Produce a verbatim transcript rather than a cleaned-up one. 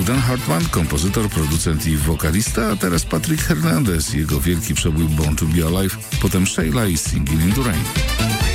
był Dan Hartman, kompozytor, producent i wokalista, a teraz Patrick Hernandez, jego wielki przebój Born to be Alive, potem Sheila i Singing in the Rain.